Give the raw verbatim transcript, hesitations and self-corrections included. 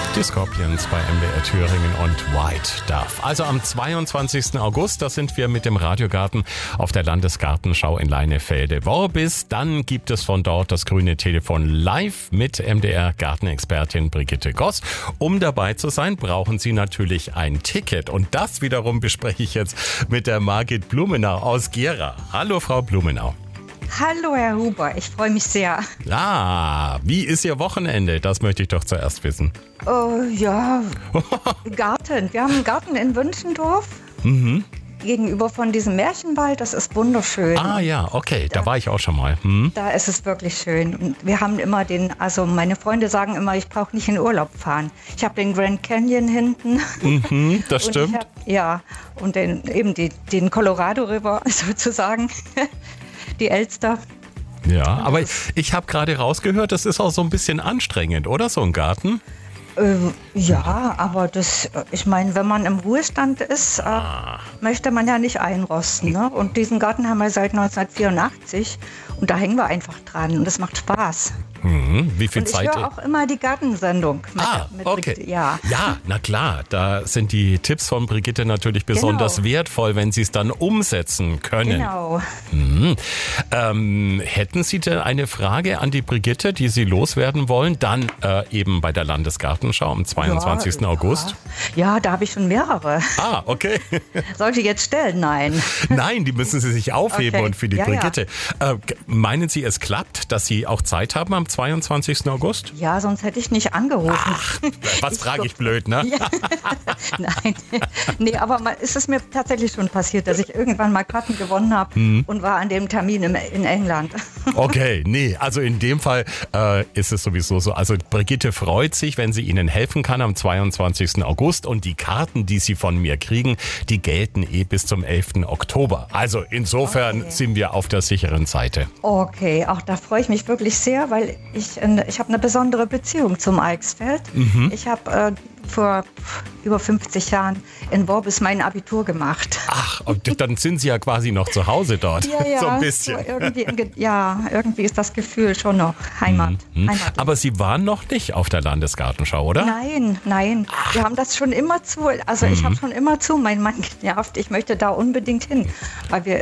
Die Scorpions bei M D R Thüringen und White Dove. Also am zweiundzwanzigsten August, da sind wir mit dem Radiogarten auf der Landesgartenschau in Leinefelde-Worbis. Dann gibt es von dort das grüne Telefon live mit M D R-Gartenexpertin Brigitte Goss. Um dabei zu sein, brauchen Sie natürlich ein Ticket. Und das wiederum bespreche ich jetzt mit der Margit Blumenau aus Gera. Hallo, Frau Blumenau. Hallo, Herr Huber, ich freue mich sehr. Ah, wie ist Ihr Wochenende? Das möchte ich doch zuerst wissen. Oh, ja, Garten. Wir haben einen Garten in Wünschendorf. Mhm. Gegenüber von diesem Märchenwald, das ist wunderschön. Ah ja, okay, da, da war ich auch schon mal. Hm. Da ist es wirklich schön. Und wir haben immer den, also meine Freunde sagen immer, ich brauche nicht in Urlaub fahren. Ich habe den Grand Canyon hinten. Mhm, das und stimmt. Hab, ja, und den, eben die, den Colorado River sozusagen, die Elster. Ja, aber ich, ich habe gerade rausgehört, das ist auch so ein bisschen anstrengend, oder, so ein Garten? Äh, ja, aber das, ich meine, wenn man im Ruhestand ist, äh, Ah. möchte man ja nicht einrosten. Ne? Und diesen Garten haben wir seit neunzehnhundertvierundachtzig und da hängen wir einfach dran und das macht Spaß. Mhm, wie viel Und ich Zeit? höre auch immer die Gartensendung. Mit, Ah, mit okay. Brigitte, ja. Ja, na klar, da sind die Tipps von Brigitte natürlich besonders Genau. wertvoll, wenn Sie es dann umsetzen können. Genau. Mhm. Ähm, hätten Sie denn eine Frage an die Brigitte, die Sie loswerden wollen, dann äh, eben bei der Landesgartenschau am zweiundzwanzigsten August? Ja, ja, da habe ich schon mehrere. Ah, okay. Sollte ich jetzt stellen? Nein. Nein, die müssen Sie sich aufheben Okay. und für die Ja, Brigitte. Äh, meinen Sie, es klappt, dass Sie auch Zeit haben am zweiundzwanzigsten August? Ja, sonst hätte ich nicht angerufen. Ach, was frage ich blöd, ne? Ja. Nein, nee, aber mal, ist es mir tatsächlich schon passiert, dass ich irgendwann mal Karten gewonnen habe Mhm. und war an dem Termin im, in England. Okay, nee, also in dem Fall äh, ist es sowieso so. Also Brigitte freut sich, wenn sie Ihnen helfen kann am zweiundzwanzigsten August und die Karten, die Sie von mir kriegen, die gelten eh bis zum elften Oktober. Also insofern Okay. sind wir auf der sicheren Seite. Okay, auch da freue ich mich wirklich sehr, weil ich, äh, ich habe eine besondere Beziehung zum Eichsfeld. Mhm. Ich habe äh, vor über fünfzig Jahren in Worbis mein Abitur gemacht. Ach, und dann sind Sie ja quasi noch zu Hause dort. Ja, ja, so ein bisschen. so irgendwie, in Ge- ja, irgendwie ist das Gefühl schon noch Heimat. Mhm. Heimat. Aber Sie waren noch nicht auf der Landesgartenschau, oder? Nein, nein. Wir haben das schon immer zu. Also ich habe schon immer zu meinen Mann genervt. Ich möchte da unbedingt hin, weil wir